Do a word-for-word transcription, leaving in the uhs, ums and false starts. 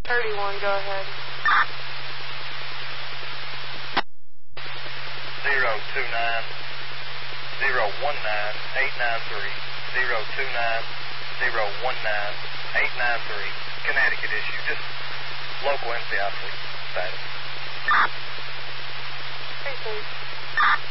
thirty-one, go ahead. Zero two nine zero one nine eight nine three zero two nine zero one nine eight nine three. Connecticut issue, just local N C I C status. Hey, please.